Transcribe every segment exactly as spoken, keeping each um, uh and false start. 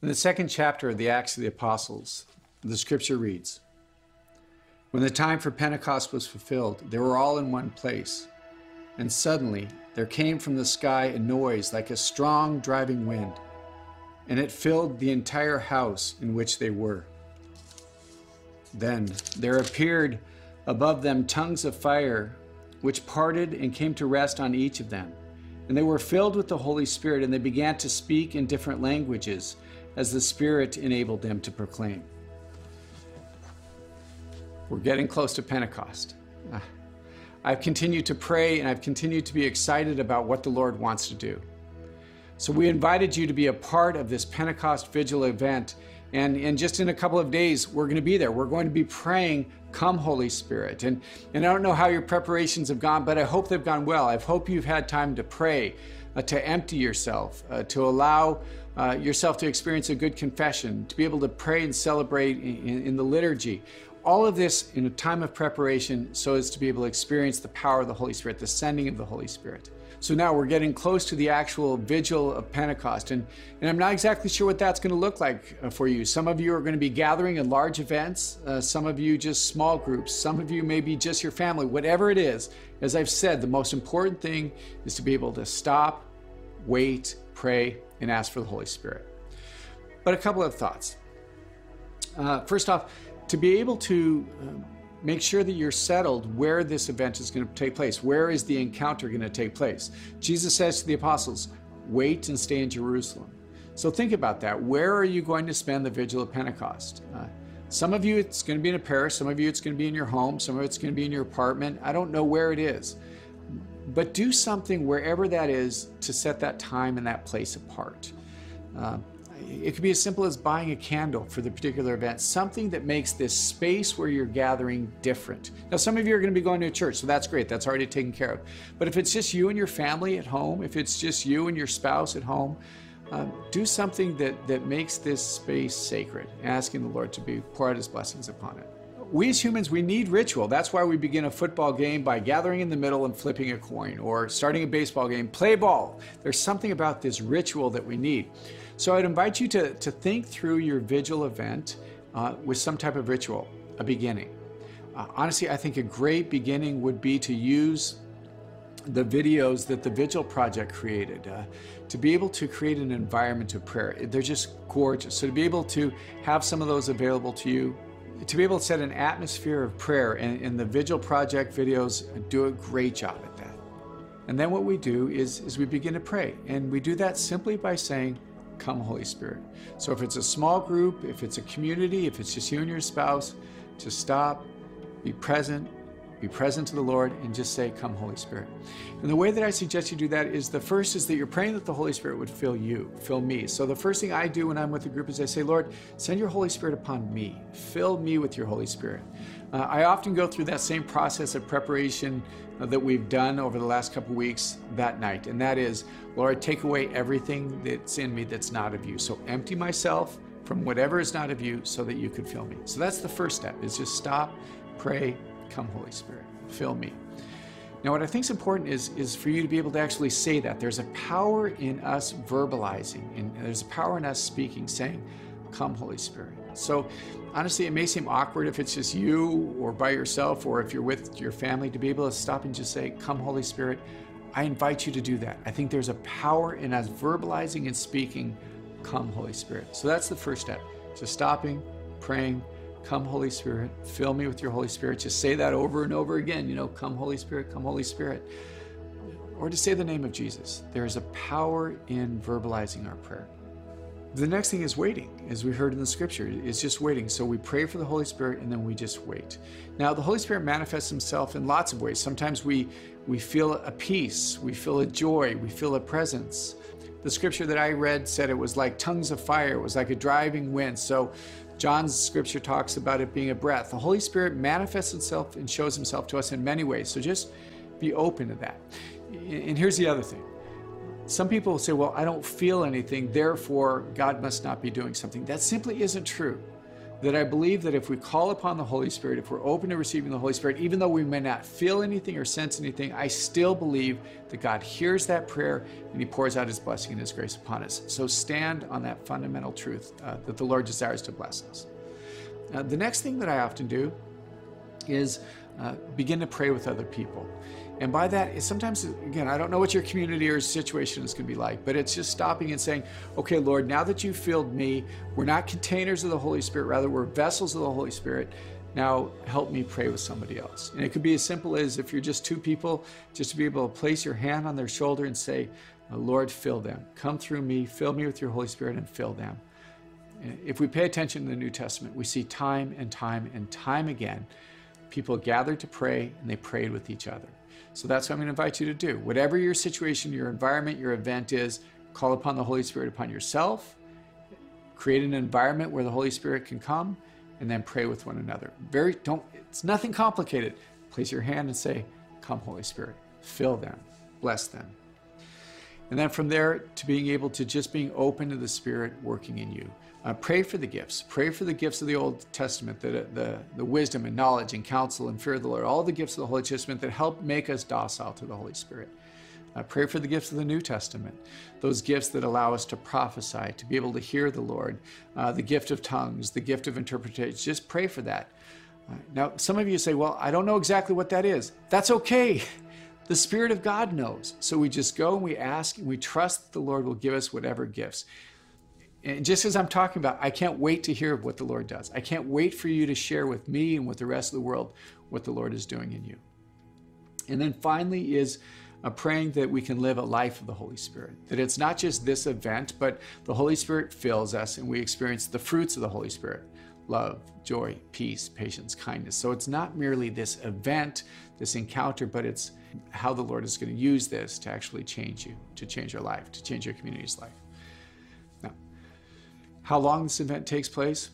In the second chapter of the Acts of the Apostles, the scripture reads, "When the time for Pentecost was fulfilled, they were all in one place. And suddenly there came from the sky a noise like a strong driving wind, and it filled the entire house in which they were. Then there appeared above them tongues of fire, which parted and came to rest on each of them. And they were filled with the Holy Spirit, and they began to speak in different languages as the Spirit enabled them to proclaim." We're getting close to Pentecost. I've continued to pray and I've continued to be excited about what the Lord wants to do. So we invited you to be a part of this Pentecost Vigil event. And, and just in a couple of days, we're going to be there. We're going to be praying, "Come, Holy Spirit." And, and I don't know how your preparations have gone, but I hope they've gone well. I hope you've had time to pray, uh, to empty yourself, uh, to allow uh, yourself to experience a good confession, to be able to pray and celebrate in, in the liturgy. All of this in a time of preparation so as to be able to experience the power of the Holy Spirit, the sending of the Holy Spirit. So now we're getting close to the actual vigil of Pentecost, and, and I'm not exactly sure what that's going to look like uh, for you. Some of you are going to be gathering in large events, uh, some of you just small groups, some of you maybe just your family. Whatever it is, as I've said, the most important thing is to be able to stop, wait, pray, and ask for the Holy Spirit. But a couple of thoughts. Uh, first off, to be able to um, make sure that you're settled where this event is going to take place. Where is the encounter going to take place? Jesus says to the apostles, "Wait and stay in Jerusalem." So think about that. Where are you going to spend the Vigil of Pentecost? Uh, some of you, it's going to be in a parish. Some of you, it's going to be in your home. Some of it's going to be in your apartment. I don't know where it is. But do something wherever that is to set that time and that place apart. Uh, It could be as simple as buying a candle for the particular event, something that makes this space where you're gathering different. Now, some of you are going to be going to a church, so that's great. That's already taken care of. But if it's just you and your family at home, if it's just you and your spouse at home, uh, do something that, that makes this space sacred, asking the Lord to be pour out His blessings upon it. We as humans, we need ritual. That's why we begin a football game by gathering in the middle and flipping a coin, or starting a baseball game, play ball. There's something about this ritual that we need. So I'd invite you to, to think through your vigil event uh, with some type of ritual, a beginning. Uh, honestly, I think a great beginning would be to use the videos that the Vigil Project created, uh, to be able to create an environment of prayer. They're just gorgeous. So to be able to have some of those available to you, to be able to set an atmosphere of prayer, and, and the Vigil Project videos do a great job at that. And then what we do is, is we begin to pray. And we do that simply by saying, "Come, Holy Spirit." So if it's a small group, if it's a community, if it's just you and your spouse, to stop, be present, be present to the Lord, and just say, "Come, Holy Spirit." And the way that I suggest you do that is, the first is that you're praying that the Holy Spirit would fill you, fill me. So the first thing I do when I'm with a group is I say, "Lord, send your Holy Spirit upon me. Fill me with your Holy Spirit." Uh, I often go through that same process of preparation uh, that we've done over the last couple of weeks that night. And that is, "Lord, take away everything that's in me that's not of you. So empty myself from whatever is not of you so that you could fill me." So that's the first step, is just stop, pray, "Come, Holy Spirit, fill me." Now, what I think is important is, is for you to be able to actually say that. There's a power in us verbalizing, and there's a power in us speaking, saying, "Come, Holy Spirit." So honestly, it may seem awkward if it's just you or by yourself, or if you're with your family, to be able to stop and just say, "Come, Holy Spirit." I invite you to do that. I think there's a power in us verbalizing and speaking, "Come, Holy Spirit." So that's the first step. Just stopping, praying, "Come, Holy Spirit, fill me with your Holy Spirit." Just say that over and over again, you know, "Come, Holy Spirit, come, Holy Spirit." Or to say the name of Jesus. There is a power in verbalizing our prayer. The next thing is waiting, as we heard in the scripture, is just waiting. So we pray for the Holy Spirit and then we just wait. Now, the Holy Spirit manifests Himself in lots of ways. Sometimes we, we feel a peace, we feel a joy, we feel a presence. The scripture that I read said it was like tongues of fire. It was like a driving wind. So John's scripture talks about it being a breath. The Holy Spirit manifests Himself and shows Himself to us in many ways. So just be open to that. And here's the other thing. Some people will say, "Well, I don't feel anything, therefore God must not be doing something." That simply isn't true. that I believe that if we call upon the Holy Spirit, if we're open to receiving the Holy Spirit, even though we may not feel anything or sense anything, I still believe that God hears that prayer and he pours out his blessing and his grace upon us. So stand on that fundamental truth uh, that the Lord desires to bless us. Uh, the next thing that I often do is uh, begin to pray with other people. And by that, it's sometimes, again, I don't know what your community or situation is going to be like, but it's just stopping and saying, okay, Lord, now that you've filled me, we're not containers of the Holy Spirit, rather we're vessels of the Holy Spirit. Now help me pray with somebody else. And it could be as simple as, if you're just two people, just to be able to place your hand on their shoulder and say, Lord, fill them. Come through me, fill me with your Holy Spirit and fill them. If we pay attention to the New Testament, we see time and time and time again, people gathered to pray and they prayed with each other. So that's what I'm going to invite you to do. Whatever your situation, your environment, your event is, call upon the Holy Spirit upon yourself, create an environment where the Holy Spirit can come, and then pray with one another. Very, don't, it's nothing complicated. Place your hand and say, come Holy Spirit, fill them, bless them. And then from there to being able to just being open to the Spirit working in you. Uh, pray for the gifts. Pray for the gifts of the Old Testament, the, the, the wisdom and knowledge and counsel and fear of the Lord, all the gifts of the Holy Testament that help make us docile to the Holy Spirit. Uh, pray for the gifts of the New Testament, those gifts that allow us to prophesy, to be able to hear the Lord, uh, the gift of tongues, the gift of interpretation. Just pray for that. Uh, now, some of you say, well, I don't know exactly what that is. That's okay. The Spirit of God knows. So we just go and we ask and we trust that the Lord will give us whatever gifts. And just as I'm talking about, I can't wait to hear what the Lord does. I can't wait for you to share with me and with the rest of the world what the Lord is doing in you. And then finally is uh, praying that we can live a life of the Holy Spirit. That it's not just this event, but the Holy Spirit fills us and we experience the fruits of the Holy Spirit. Love, joy, peace, patience, kindness. So it's not merely this event, this encounter, but it's how the Lord is going to use this to actually change you, to change your life, to change your community's life. Now, how long this event takes place,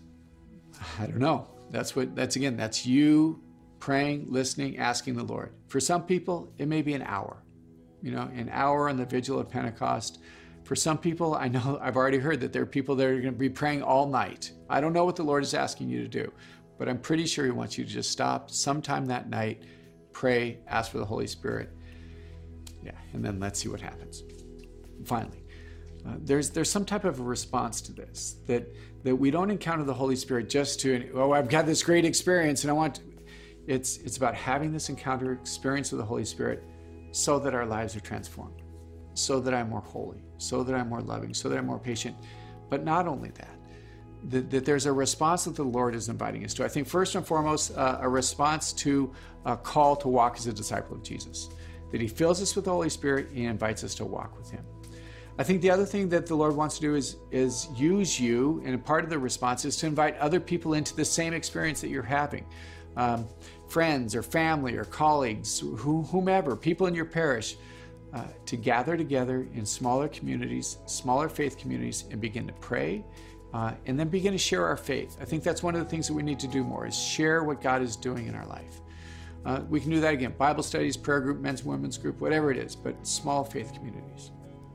I don't know. That's what, that's again, that's you praying, listening, asking the Lord. For some people, it may be an hour, you know, an hour on the vigil of Pentecost. For some people, I know, I've already heard that there are people that are going to be praying all night. I don't know what the Lord is asking you to do, but I'm pretty sure he wants you to just stop sometime that night, pray, ask for the Holy Spirit. Yeah, and then let's see what happens. Finally, uh, there's there's some type of a response to this, that that we don't encounter the Holy Spirit just to, oh, I've got this great experience and I want to. It's, it's about having this encounter experience with the Holy Spirit so that our lives are transformed, so that I'm more holy, so that I'm more loving, so that I'm more patient. But not only that, that, that there's a response that the Lord is inviting us to. I think first and foremost, uh, a response to a call to walk as a disciple of Jesus, that he fills us with the Holy Spirit and invites us to walk with him. I think the other thing that the Lord wants to do is, is use you, and part of the response is to invite other people into the same experience that you're having. Um, friends or family or colleagues, who, whomever, people in your parish, uh, to gather together in smaller communities, smaller faith communities, and begin to pray, uh, and then begin to share our faith. I think that's one of the things that we need to do more, is share what God is doing in our life. Uh, we can do that again, Bible studies, prayer group, men's, women's group, whatever it is, but small faith communities.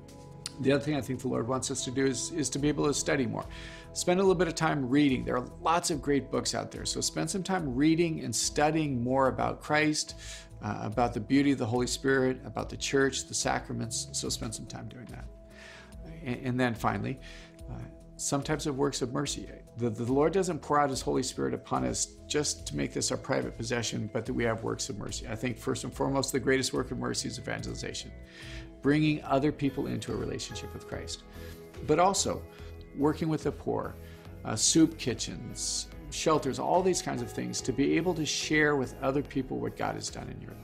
The other thing I think the Lord wants us to do is, is to be able to study more. Spend a little bit of time reading. There are lots of great books out there. So spend some time reading and studying more about Christ, uh, about the beauty of the Holy Spirit, about the church, the sacraments. So spend some time doing that. And, and then finally, uh, some types of works of mercy. The, the Lord doesn't pour out his Holy Spirit upon us just to make this our private possession, but that we have works of mercy. I think first and foremost, the greatest work of mercy is evangelization, bringing other people into a relationship with Christ, but also working with the poor, uh, soup kitchens, shelters, all these kinds of things, to be able to share with other people what God has done in your life.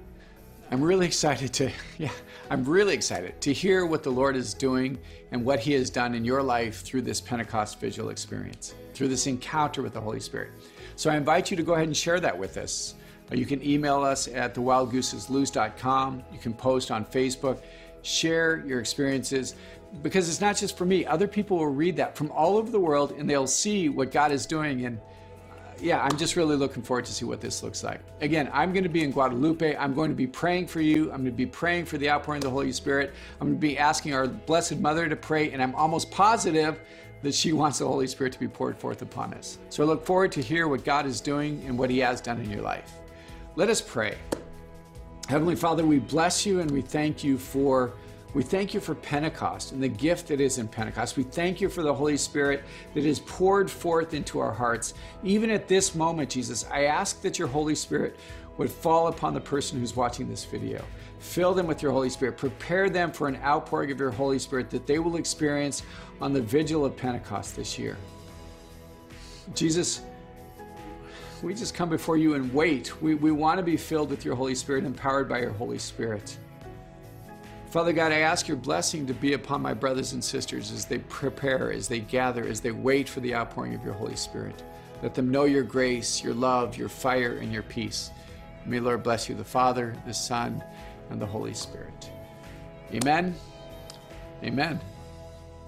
I'm really excited to, yeah, I'm really excited to hear what the Lord is doing and what he has done in your life through this Pentecost Vigil experience, through this encounter with the Holy Spirit. So I invite you to go ahead and share that with us. You can email us at the wild gooses lose dot com. You can post on Facebook, share your experiences, because it's not just for me. Other people will read that from all over the world and they'll see what God is doing. And yeah, I'm just really looking forward to see what this looks like. Again, I'm going to be in Guadalupe. I'm going to be praying for you. I'm going to be praying for the outpouring of the Holy Spirit. I'm going to be asking our Blessed Mother to pray, and I'm almost positive that she wants the Holy Spirit to be poured forth upon us. So I look forward to hear what God is doing and what he has done in your life. Let us pray. Heavenly Father, we bless you and we thank you for We thank you for Pentecost and the gift that is in Pentecost. We thank you for the Holy Spirit that is poured forth into our hearts. Even at this moment, Jesus, I ask that your Holy Spirit would fall upon the person who's watching this video. Fill them with your Holy Spirit. Prepare them for an outpouring of your Holy Spirit that they will experience on the vigil of Pentecost this year. Jesus, we just come before you and wait. We, we want to be filled with your Holy Spirit, empowered by your Holy Spirit. Father God, I ask your blessing to be upon my brothers and sisters as they prepare, as they gather, as they wait for the outpouring of your Holy Spirit. Let them know your grace, your love, your fire, and your peace. May the Lord bless you, the Father, the Son, and the Holy Spirit. Amen. Amen.